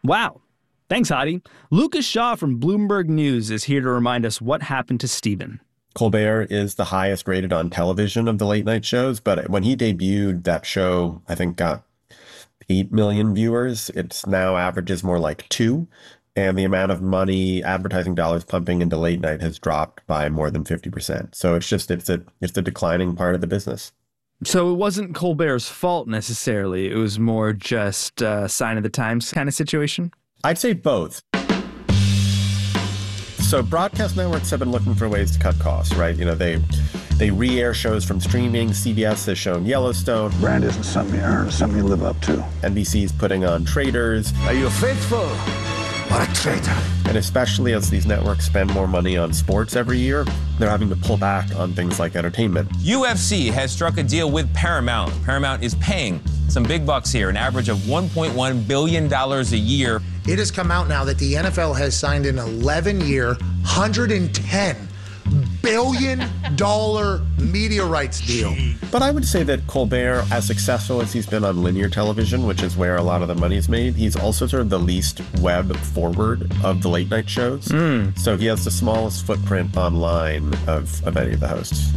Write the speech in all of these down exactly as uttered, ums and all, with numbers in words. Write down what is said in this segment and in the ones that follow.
Wow. Thanks, Hadi. Lucas Shaw from Bloomberg News is here to remind us what happened to Stephen. Colbert is the highest rated on television of the late night shows, but when he debuted, that show, I think, got eight million viewers. It's now averages more like two. And the amount of money, advertising dollars pumping into late night has dropped by more than fifty percent. So it's just, it's a, it's a declining part of the business. So it wasn't Colbert's fault necessarily. It was more just a sign of the times kind of situation? I'd say both. So broadcast networks have been looking for ways to cut costs, right? You know, they they re-air shows from streaming. C B S has shown Yellowstone. Brand isn't something you earn, it's something you live up to. N B C's putting on Traitors. Are you faithful or a traitor? And especially as these networks spend more money on sports every year, they're having to pull back on things like entertainment. U F C has struck a deal with Paramount. Paramount is paying some big bucks here, an average of one point one billion dollars a year. It has come out now that the N F L has signed an eleven-year, one hundred ten billion dollars media rights deal. But I would say that Colbert, as successful as he's been on linear television, which is where a lot of the money's made, he's also sort of the least web forward of the late night shows. Mm. So he has the smallest footprint online of, of any of the hosts.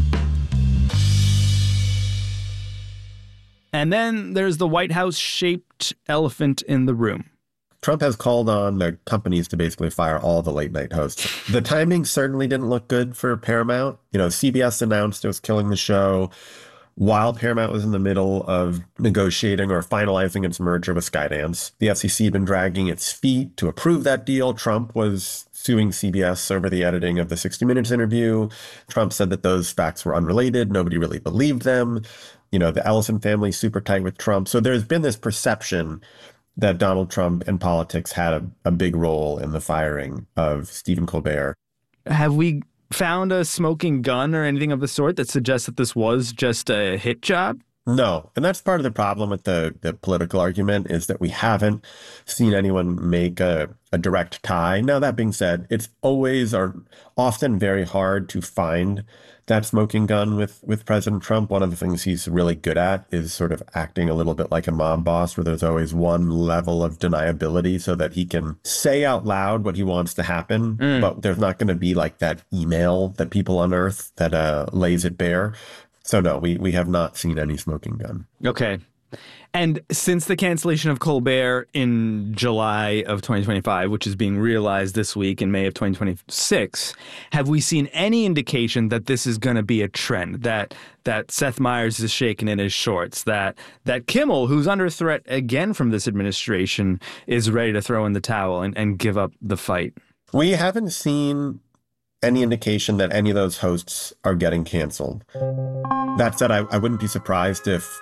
And then there's the White House-shaped elephant in the room. Trump has called on the companies to basically fire all the late night hosts. The timing certainly didn't look good for Paramount. You know, C B S announced it was killing the show while Paramount was in the middle of negotiating or finalizing its merger with Skydance. The F C C had been dragging its feet to approve that deal. Trump was suing C B S over the editing of the sixty minutes interview. Trump said that those facts were unrelated. Nobody really believed them. You know, the Ellison family super tight with Trump. So there's been this perception that Donald Trump and politics had a, a big role in the firing of Stephen Colbert. Have we found a smoking gun or anything of the sort that suggests that this was just a hit job? No. And that's part of the problem with the, the political argument is that we haven't seen anyone make a, a direct tie. Now, that being said, it's always or often very hard to find that smoking gun with, with President Trump. One of the things he's really good at is sort of acting a little bit like a mob boss, where there's always one level of deniability so that he can say out loud what he wants to happen, mm. but there's not going to be like that email that people unearth that uh, lays it bare. So no, we, we have not seen any smoking gun. Okay. And since the cancellation of Colbert in July of twenty twenty-five, which is being realized this week in May of twenty twenty-six, have we seen any indication that this is going to be a trend, that that Seth Meyers is shaking in his shorts, that that Kimmel, who's under threat again from this administration, is ready to throw in the towel and, and give up the fight? We haven't seen any indication that any of those hosts are getting canceled. That said, I, I wouldn't be surprised if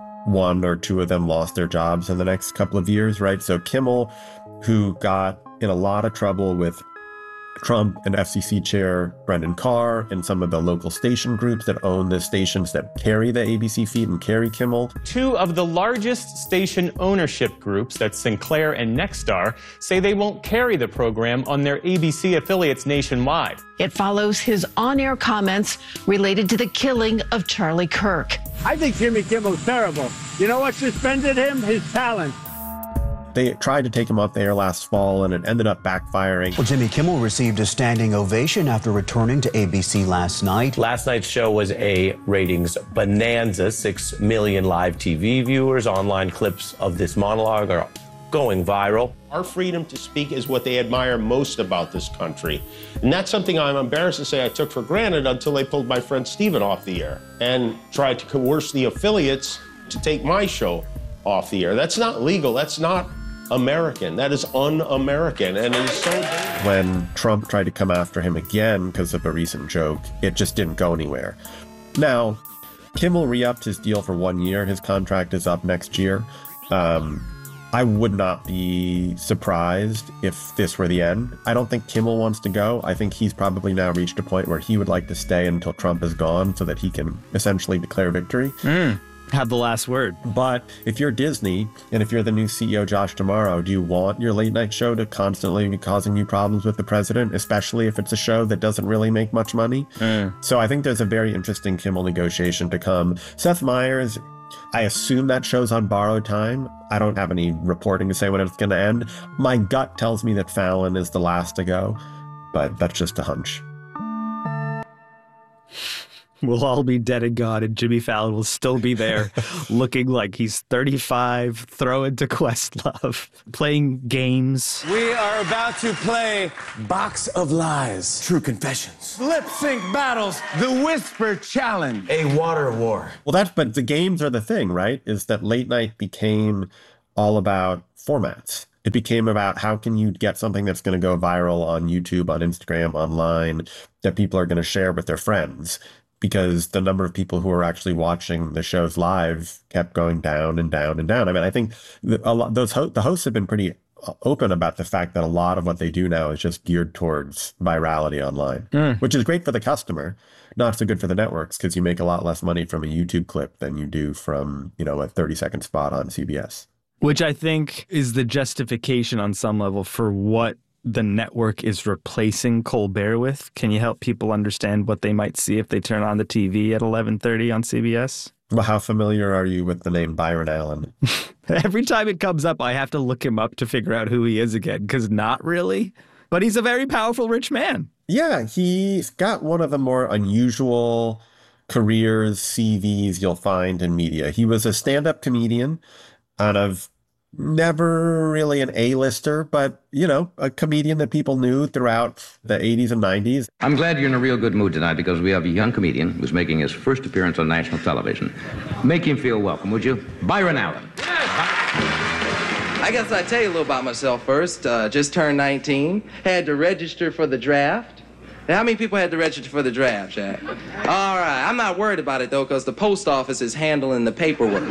one or two of them lost their jobs in the next couple of years, right? So Kimmel, who got in a lot of trouble with Trump and F C C chair Brendan Carr and some of the local station groups that own the stations that carry the A B C feed and carry Kimmel. Two of the largest station ownership groups, that's Sinclair and Nexstar, say they won't carry the program on their A B C affiliates nationwide. It follows his on-air comments related to the killing of Charlie Kirk. I think Jimmy Kimmel's terrible. You know what suspended him? His talent. They tried to take him off the air last fall, and it ended up backfiring. Well, Jimmy Kimmel received a standing ovation after returning to A B C last night. Last night's show was a ratings bonanza. Six million live T V viewers. Online clips of this monologue are going viral. Our freedom to speak is what they admire most about this country. And that's something I'm embarrassed to say I took for granted until they pulled my friend Stephen off the air and tried to coerce the affiliates to take my show off the air. That's not legal. That's not American. That is un-American, and it is so bad. When Trump tried to come after him again because of a recent joke, it just didn't go anywhere. Now, Kimmel re-upped his deal for one year. His contract is up next year. Um, I would not be surprised if this were the end. I don't think Kimmel wants to go. I think he's probably now reached a point where he would like to stay until Trump is gone so that he can essentially declare victory. Mm. Have the last word. But if you're Disney and if you're the new C E O, Josh D'Amaro, do you want your late night show to constantly be causing you problems with the president, especially if it's a show that doesn't really make much money? Mm. So I think there's a very interesting Kimmel negotiation to come. Seth Meyers, I assume that show's on borrowed time. I don't have any reporting to say when it's going to end. My gut tells me that Fallon is the last to go, but that's just a hunch. We'll all be dead and gone, and Jimmy Fallon will still be there looking like he's thirty-five, throwing to Questlove, playing games. We are about to play Box of Lies. True confessions. Lip sync battles. The Whisper Challenge. A water war. Well, that's, but the games are the thing, right? Is that late night became all about formats. It became about how can you get something that's going to go viral on YouTube, on Instagram, online, that people are going to share with their friends. Because the number of people who are actually watching the shows live kept going down and down and down. I mean, I think the, a lot, those ho- the hosts have been pretty open about the fact that a lot of what they do now is just geared towards virality online, mm. which is great for the customer, not so good for the networks because you make a lot less money from a YouTube clip than you do from, you know, a thirty second spot on C B S. Which I think is the justification on some level for what the network is replacing Colbert with. Can you help people understand what they might see if they turn on the T V at eleven thirty on C B S? Well, how familiar are you with the name Byron Allen? Every time it comes up, I have to look him up to figure out who he is again, because not really. But he's a very powerful rich man. Yeah, he's got one of the more unusual careers, C Vs you'll find in media. He was a stand-up comedian out of never really an A-lister, but, you know, a comedian that people knew throughout the eighties and nineties. I'm glad you're in a real good mood tonight because we have a young comedian who's making his first appearance on national television. Make him feel welcome, would you? Byron Allen. I guess I'd tell you a little about myself first. Uh, just turned nineteen, had to register for the draft. How many people had to register for the draft, Jack? All right, I'm not worried about it, though, because the post office is handling the paperwork.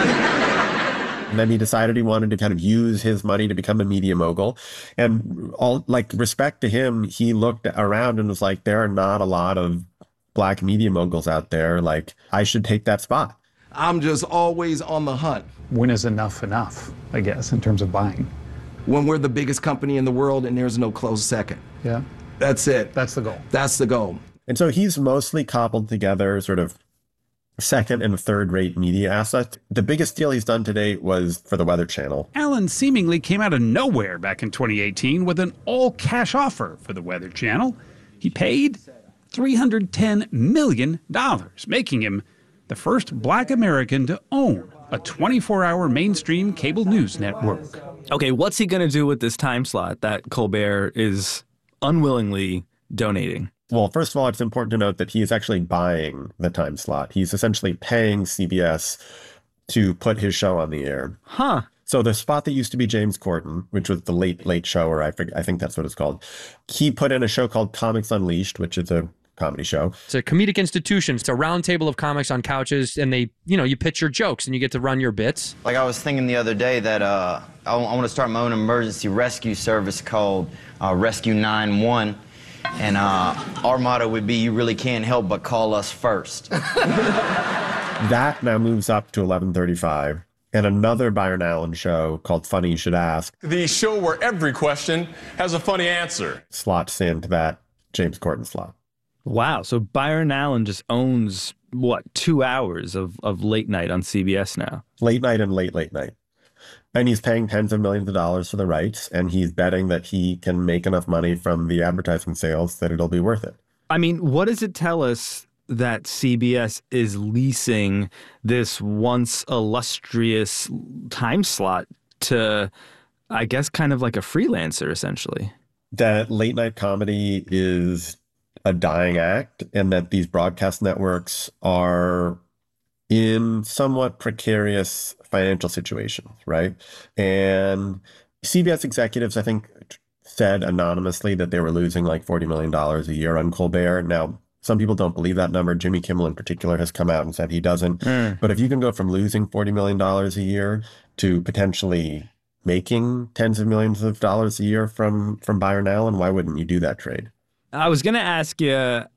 And then he decided he wanted to kind of use his money to become a media mogul. And all like respect to him, he looked around and was like, there are not a lot of black media moguls out there. Like, I should take that spot. I'm just always on the hunt. When is enough enough, I guess, in terms of buying? When we're the biggest company in the world and there's no close second. Yeah. That's it. That's the goal. That's the goal. And so he's mostly cobbled together sort of second and third rate media assets. The biggest deal he's done to date was for the Weather Channel. Allen seemingly came out of nowhere back in twenty eighteen with an all-cash offer for the Weather Channel. He paid three hundred ten million dollars, making him the first black American to own a twenty-four hour mainstream cable news network. Okay, what's he going to do with this time slot that Colbert is unwillingly donating? Well, first of all, it's important to note that he is actually buying the time slot. He's essentially paying C B S to put his show on the air. Huh. So the spot that used to be James Corden, which was the Late Late Show, or I, I think that's what it's called, he put in a show called Comics Unleashed, which is a comedy show. It's a comedic institution. It's a round table of comics on couches, and they, you know, you pitch your jokes and you get to run your bits. Like I was thinking the other day that uh, I, I want to start my own emergency rescue service called uh, Rescue nine one. And uh, our motto would be, you really can't help but call us first. That now moves up to eleven thirty-five. And another Byron Allen show called Funny You Should Ask. The show where every question has a funny answer. Slots into that James Corden slot. Wow. So Byron Allen just owns, what, two hours of, of late night on C B S now? Late night and late, late night. And he's paying tens of millions of dollars for the rights, and he's betting that he can make enough money from the advertising sales that it'll be worth it. I mean, what does it tell us that C B S is leasing this once illustrious time slot to, I guess, kind of like a freelancer, essentially? That late night comedy is a dying act, and that these broadcast networks are in somewhat precarious financial situations, right? And C B S executives, I think, said anonymously that they were losing like forty million dollars a year on Colbert. Now, some people don't believe that number. Jimmy Kimmel in particular has come out and said he doesn't. Mm. But if you can go from losing forty million dollars a year to potentially making tens of millions of dollars a year from, from Byron Allen, why wouldn't you do that trade? I was going to ask you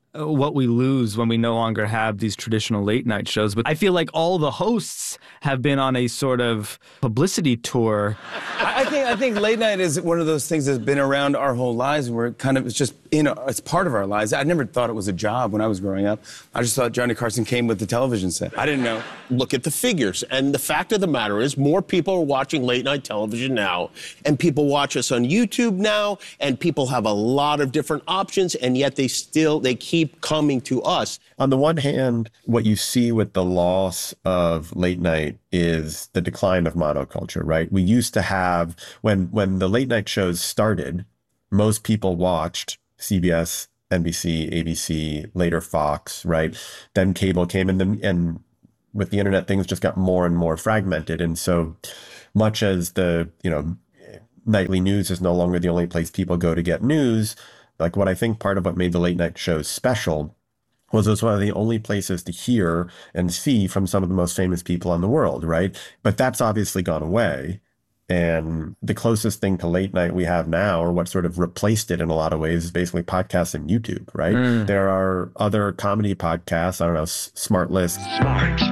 what we lose when we no longer have these traditional late night shows. But I feel like all the hosts have been on a sort of publicity tour. I think I think late night is one of those things that's been around our whole lives. Where it kind of it's just you know it's part of our lives. I never thought it was a job when I was growing up. I just thought Johnny Carson came with the television set. I didn't know. Look at the figures, and the fact of the matter is, more people are watching late night television now, and people watch us on YouTube now, and people have a lot of different options, and yet they still they keep coming to us. On the one hand, what you see with the loss of late night is the decline of monoculture, right? We used to have, when when the late night shows started, most people watched C B S, N B C, A B C, later Fox, right? Then cable came in, and, and with the internet, things just got more and more fragmented. And so much as the, you know, nightly news is no longer the only place people go to get news, like what I think part of what made the late night shows special was it was one of the only places to hear and see from some of the most famous people in the world, right? But that's obviously gone away. And the closest thing to late night we have now, or what sort of replaced it in a lot of ways, is basically podcasts and YouTube, right? Mm. There are other comedy podcasts, I don't know, Smart List. Smart.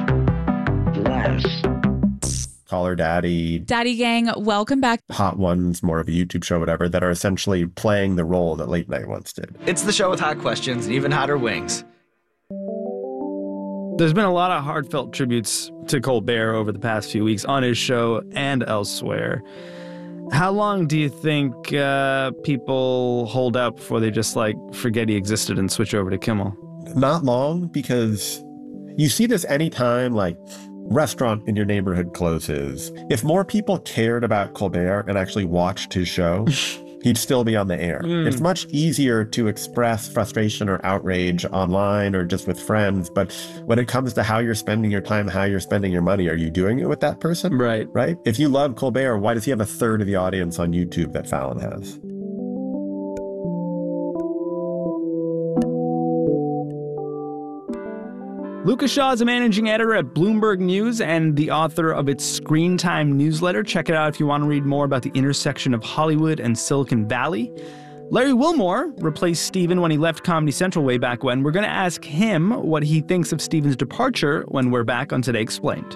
Less. Call Her Daddy. Daddy Gang, welcome back. Hot Ones, more of a YouTube show, whatever, that are essentially playing the role that late night once did. It's the show with hot questions and even hotter wings. There's been a lot of heartfelt tributes to Colbert over the past few weeks on his show and elsewhere. How long do you think uh, people hold out before they just like forget he existed and switch over to Kimmel? Not long, because you see this anytime like restaurant in your neighborhood closes. If more people cared about Colbert and actually watched his show, he'd still be on the air. Mm. It's much easier to express frustration or outrage online or just with friends. But when it comes to how you're spending your time, how you're spending your money, are you doing it with that person? Right. Right? If you love Colbert, why does he have a third of the audience on YouTube that Fallon has? Lucas Shaw is a managing editor at Bloomberg News and the author of its Screen Time newsletter. Check it out if you want to read more about the intersection of Hollywood and Silicon Valley. Larry Wilmore replaced Steven when he left Comedy Central way back when. We're going to ask him what he thinks of Steven's departure when we're back on Today Explained.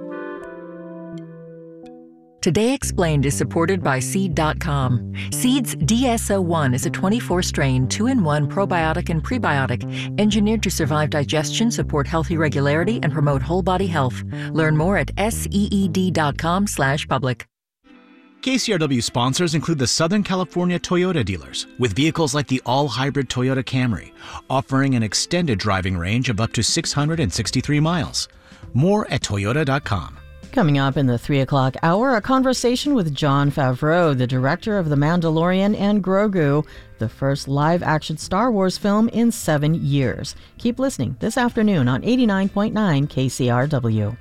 Today Explained is supported by Seed dot com. Seed's D S O one is a twenty-four strain, two in one probiotic and prebiotic, engineered to survive digestion, support healthy regularity, and promote whole body health. Learn more at seed dot com slash public. K C R W sponsors include the Southern California Toyota dealers, with vehicles like the all-hybrid Toyota Camry, offering an extended driving range of up to six hundred sixty-three miles. More at toyota dot com. Coming up in the three o'clock hour, a conversation with Jon Favreau, the director of The Mandalorian and Grogu, the first live-action Star Wars film in seven years. Keep listening this afternoon on eighty-nine point nine K C R W.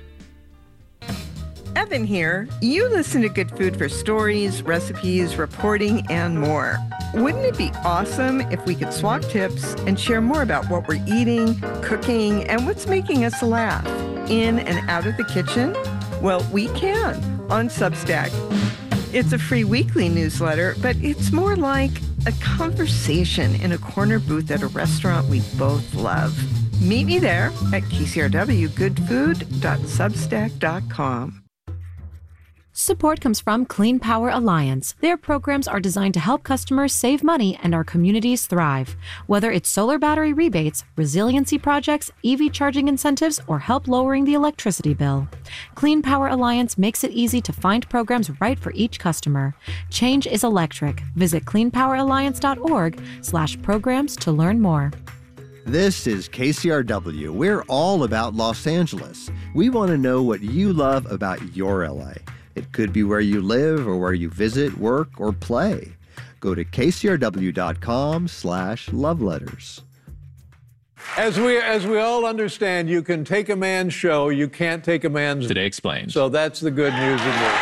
Evan here. You listen to Good Food for stories, recipes, reporting, and more. Wouldn't it be awesome if we could swap tips and share more about what we're eating, cooking, and what's making us laugh in and out of the kitchen? Well, we can on Substack. It's a free weekly newsletter, but it's more like a conversation in a corner booth at a restaurant we both love. Meet me there at K C R W good food dot substack dot com. Support comes from Clean Power Alliance. Their programs are designed to help customers save money and our communities thrive. Whether it's solar battery rebates, resiliency projects, E V charging incentives, or help lowering the electricity bill, Clean Power Alliance makes it easy to find programs right for each customer. Change is electric. Visit clean power alliance dot org slash programs to learn more. This is K C R W. We're all about Los Angeles. We want to know what you love about your L A. It could be where you live or where you visit, work, or play. Go to K C R W dot com slash love letters. As we as we all understand, you can take a man's show, you can't take a man's... Today Explained. So that's the good news of this.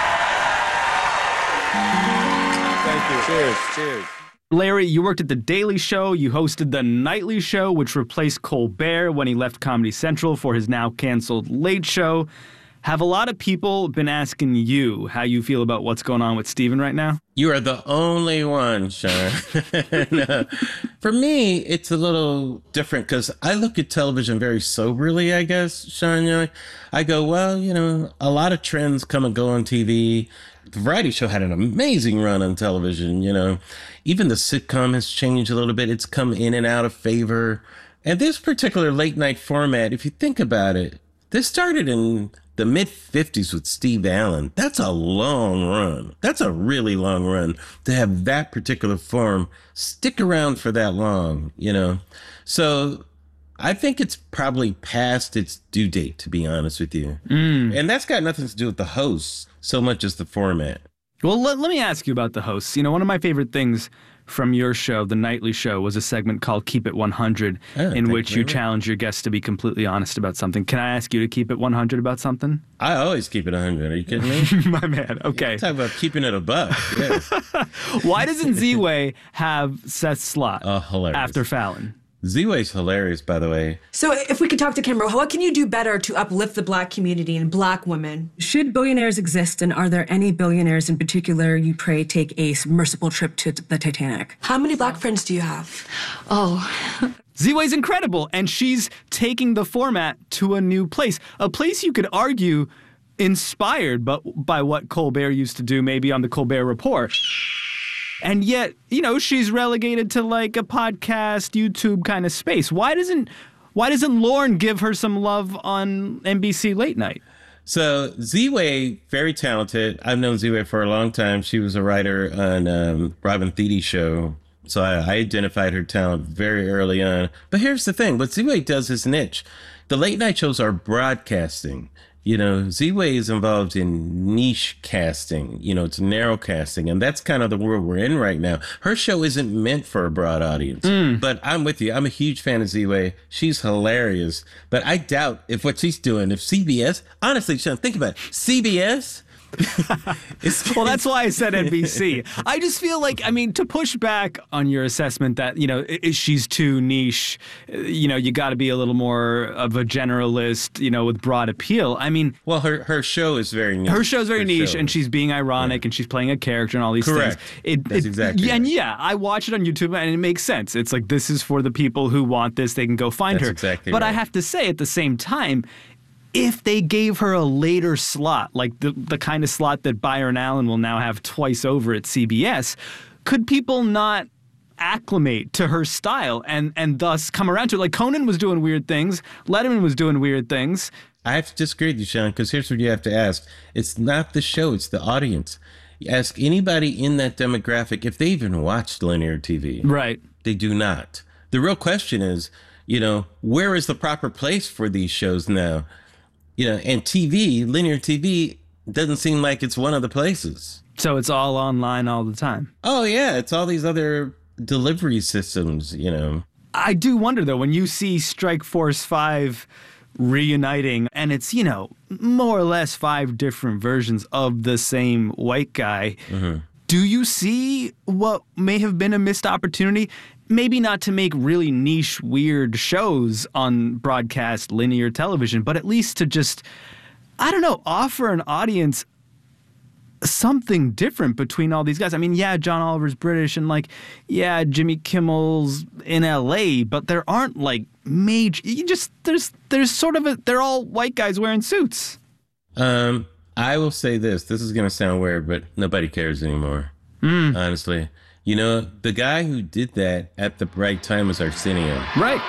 Thank you. Cheers. Cheers. Larry, you worked at The Daily Show. You hosted The Nightly Show, which replaced Colbert when he left Comedy Central for his now canceled Late Show. Have a lot of people been asking you how you feel about what's going on with Steven right now? You are the only one, Sean. No. For me, it's a little different because I look at television very soberly, I guess, Sean. You know, I go, well, you know, a lot of trends come and go on T V. The variety show had an amazing run on television, you know. Even the sitcom has changed a little bit. It's come in and out of favor. And this particular late night format, if you think about it, this started in the mid fifties with Steve Allen. That's a long run. That's a really long run to have that particular form stick around for that long, you know? So I think it's probably past its due date, to be honest with you. Mm. And that's got nothing to do with the hosts so much as the format. Well, let, let me ask you about the hosts. You know, one of my favorite things from your show, The Nightly Show, was a segment called Keep It one hundred, Oh, in which you you very challenge your guests to be completely honest about something. Can I ask you to keep it one hundred about something? I always keep it one hundred. Are you kidding me? My man, okay. Talk about keeping it a buck. Yes. Why doesn't Z-Way have Seth Slott Oh, hilarious. after Fallon? Z-Way's hilarious, by the way. So if we could talk to Kimber, what can you do better to uplift the Black community and Black women? Should billionaires exist, and are there any billionaires in particular you pray take a submersible trip to the Titanic? How many Black friends do you have? Oh. Z-Way's incredible, and she's taking the format to a new place. A place you could argue inspired but by what Colbert used to do, maybe on the Colbert Report. And yet, you know, she's relegated to like a podcast, YouTube kind of space. Why doesn't why doesn't Lorne give her some love on N B C Late Night? So Z-Way, very talented. I've known Z-Way for a long time. She was a writer on um, Robin Thede show. So I, I identified her talent very early on. But here's the thing. What Z-Way does is niche. The late night shows are broadcasting. You know, Z-Way is involved in niche casting. You know, it's narrow casting. And that's kind of the world we're in right now. Her show isn't meant for a broad audience. Mm. But I'm with you. I'm a huge fan of Z-Way. She's hilarious. But I doubt if what she's doing, if C B S, honestly, Sean, think about it. C B S? Well, that's why I said N B C. I just feel like, I mean, to push back on your assessment that, you know, i- she's too niche, you know, you got to be a little more of a generalist, you know, with broad appeal. I mean, well, her her show is very niche. Her show's very Her niche, show and is. she's being ironic, and she's playing a character and all these Correct. things. It, That's it- exactly yeah, And right. yeah, I watch it on YouTube, and it makes sense. It's like, this is for the people who want this. They can go find That's her. exactly but I right. have to say, at the same time, if they gave her a later slot, like the, the kind of slot that Byron Allen will now have twice over at C B S, could people not acclimate to her style and, and thus come around to it? Like Conan was doing weird things. Letterman was doing weird things. I have to disagree with you, Sean, because here's what you have to ask. It's not the show, it's the audience. You ask anybody in that demographic if they even watched linear T V. Right. They do not. The real question is, you know, where is the proper place for these shows now? You know, and T V, linear T V, doesn't seem like it's one of the places. So it's all online all the time. Oh, yeah. It's all these other delivery systems, you know. I do wonder, though, when you see Strike Force five reuniting, and it's, you know, more or less five different versions of the same white guy, Mm-hmm. do you see what may have been a missed opportunity? Maybe not to make really niche, weird shows on broadcast linear television, but at least to just, I don't know, offer an audience something different between all these guys. I mean, yeah, John Oliver's British, and like, yeah, Jimmy Kimmel's in L A, but there aren't like major, you just, there's, there's sort of a, they're all white guys wearing suits. Um, I will say this. This is going to sound weird, but nobody cares anymore. Mm. Honestly. You know, the guy who did that at the right time was Arsenio. Right.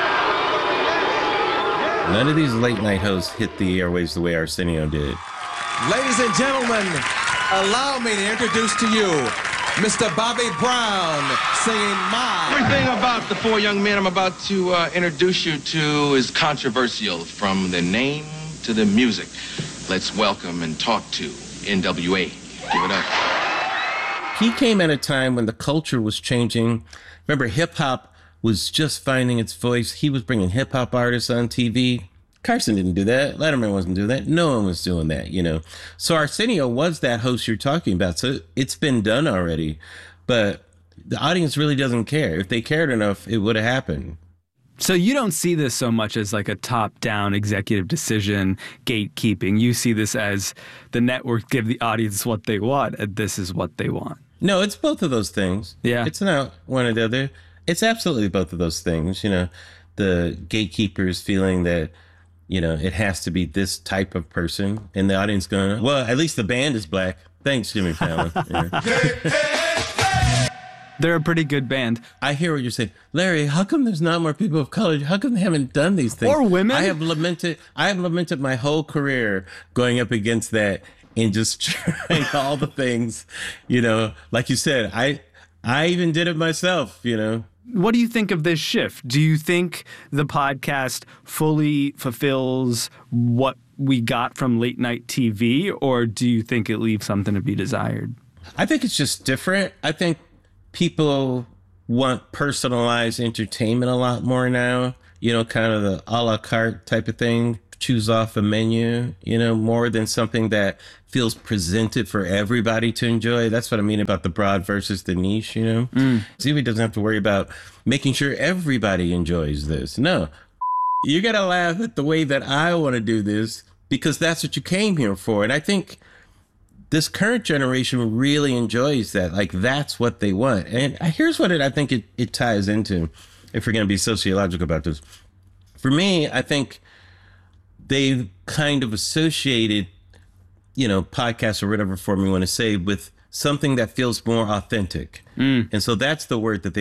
None of these late night hosts hit the airwaves the way Arsenio did. Ladies and gentlemen, allow me to introduce to you Mister Bobby Brown singing My. Everything about the four young men I'm about to uh, introduce you to is controversial, from the name to the music. Let's welcome and talk to N W A. Give it up. He came at a time when the culture was changing. Remember, hip hop was just finding its voice. He was bringing hip hop artists on T V. Carson didn't do that. Letterman wasn't doing that. No one was doing that, you know. So Arsenio was that host you're talking about. So it's been done already. But the audience really doesn't care. If they cared enough, it would have happened. So you don't see this so much as like a top-down executive decision, gatekeeping. You see this as the network give the audience what they want, and this is what they want. No, it's both of those things. Yeah. It's not one or the other. It's absolutely both of those things. You know, the gatekeepers feeling that, you know, it has to be this type of person, and the audience going, well, at least the band is black. Thanks, Jimmy Fallon. Yeah. They're a pretty good band. I hear what you're saying. Larry, how come there's not more people of color? How come they haven't done these things? Or women? I have lamented I have lamented my whole career going up against that and just trying all the things, you know, like you said, I I even did it myself, you know. What do you think of this shift? Do you think the podcast fully fulfills what we got from late night T V, or do you think it leaves something to be desired? I think it's just different. I think people want personalized entertainment a lot more now, you know, kind of the a la carte type of thing, choose off a menu, you know, more than something that feels presented for everybody to enjoy. That's what I mean about the broad versus the niche, you know. Mm. Z B doesn't have to worry about making sure everybody enjoys this. No, you got to laugh at the way that I want to do this because that's what you came here for. And I think this current generation really enjoys that. Like, that's what they want. And here's what it, I think it, it ties into, if we're going to be sociological about this. For me, I think they've kind of associated, you know, podcasts or whatever form you want to say with something that feels more authentic. Mm. And so that's the word that they